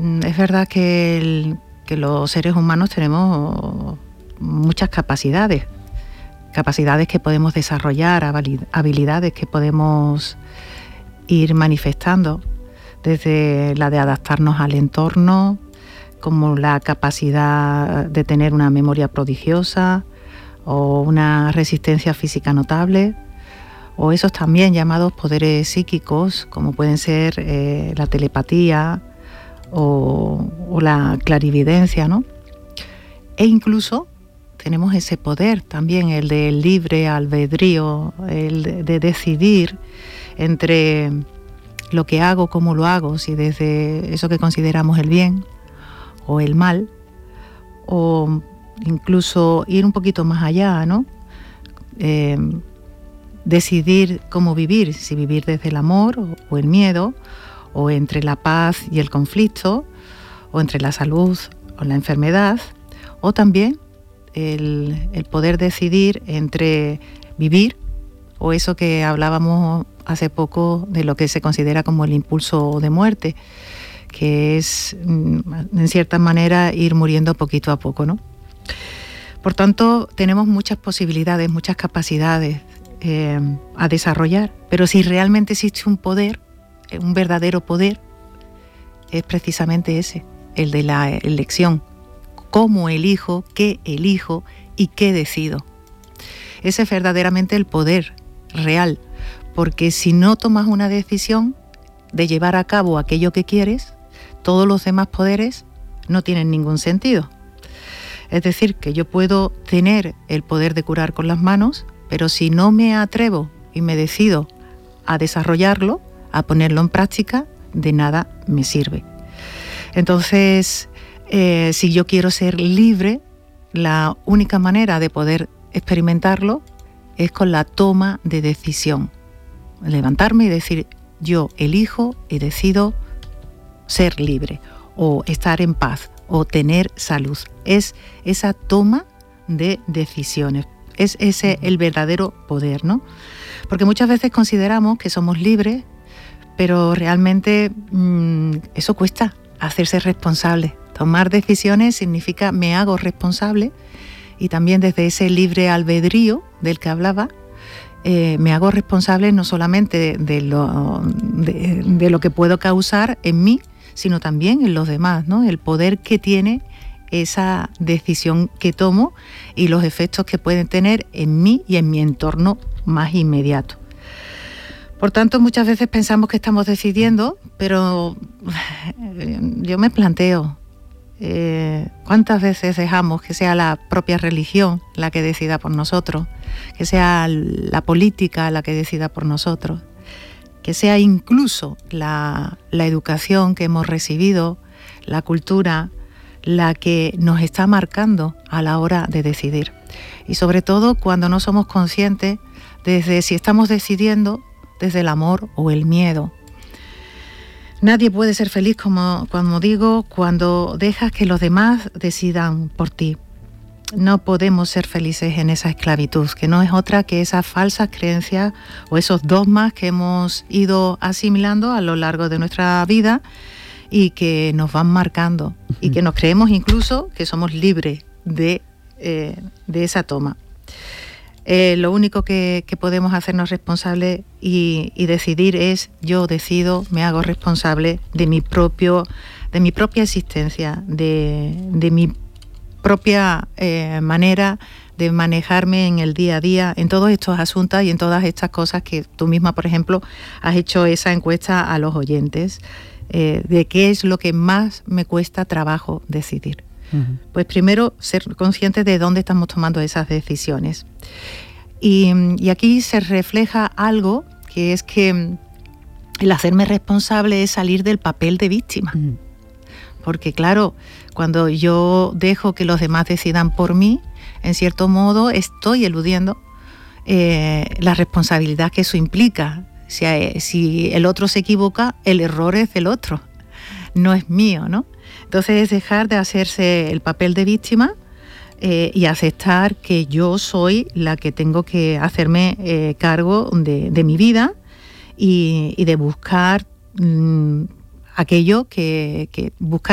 es verdad que los seres humanos tenemos muchas capacidades que podemos desarrollar, habilidades que podemos ir manifestando, desde la de adaptarnos al entorno, como la capacidad de tener una memoria prodigiosa o una resistencia física notable, o esos también llamados poderes psíquicos, como pueden ser la telepatía o la clarividencia, ¿no? E incluso tenemos ese poder también, el del libre albedrío, el de decidir entre lo que hago, cómo lo hago, si desde eso que consideramos el bien o el mal, o incluso ir un poquito más allá, ¿no? Decidir cómo vivir, si vivir desde el amor o el miedo, o entre la paz y el conflicto, o entre la salud o la enfermedad, o también el poder decidir entre vivir o eso que hablábamos hace poco de lo que se considera como el impulso de muerte, que es en cierta manera ir muriendo poquito a poco, ¿no? Por tanto, tenemos muchas posibilidades, muchas capacidades a desarrollar, pero si realmente existe un poder, un verdadero poder, es precisamente ese, el de la elección. Cómo elijo, qué elijo y qué decido. Ese es verdaderamente el poder real, porque si no tomas una decisión de llevar a cabo aquello que quieres, todos los demás poderes no tienen ningún sentido. Es decir, que yo puedo tener el poder de curar con las manos, pero si no me atrevo y me decido a desarrollarlo, a ponerlo en práctica, de nada me sirve. Entonces, si yo quiero ser libre, la única manera de poder experimentarlo es con la toma de decisión. Levantarme y decir, yo elijo y decido ser libre, o estar en paz, o tener salud. Es esa toma de decisiones. Es ese el verdadero poder, ¿no? Porque muchas veces consideramos que somos libres, pero realmente eso cuesta, hacerse responsable. Tomar decisiones significa me hago responsable, y también desde ese libre albedrío del que hablaba, me hago responsable no solamente de lo que puedo causar en mí, sino también en los demás, ¿no? El poder que tiene esa decisión que tomo y los efectos que pueden tener en mí y en mi entorno más inmediato. Por tanto, muchas veces pensamos que estamos decidiendo, pero yo me planteo, ¿cuántas veces dejamos que sea la propia religión la que decida por nosotros, que sea la política la que decida por nosotros, que sea incluso la educación que hemos recibido, la cultura, la que nos está marcando a la hora de decidir? Y sobre todo cuando no somos conscientes desde si estamos decidiendo desde el amor o el miedo. Nadie puede ser feliz, como digo, cuando dejas que los demás decidan por ti. No podemos ser felices en esa esclavitud, que no es otra que esas falsas creencias o esos dogmas que hemos ido asimilando a lo largo de nuestra vida y que nos van marcando y que nos creemos incluso que somos libres de esa toma. Lo único que podemos hacernos responsables y decidir es yo decido, me hago responsable de mi propia existencia, de mi propia manera de manejarme en el día a día, en todos estos asuntos y en todas estas cosas que tú misma, por ejemplo, has hecho esa encuesta a los oyentes, de qué es lo que más me cuesta trabajo decidir. Uh-huh. Pues primero, ser conscientes de dónde estamos tomando esas decisiones. Y aquí se refleja algo, que es que el hacerme responsable es salir del papel de víctima. Uh-huh. Porque claro, cuando yo dejo que los demás decidan por mí, en cierto modo estoy eludiendo la responsabilidad que eso implica. Si el otro se equivoca, el error es del otro, no es mío, ¿no? Entonces es dejar de hacerse el papel de víctima y aceptar que yo soy la que tengo que hacerme cargo de mi vida y de buscar aquello que buscar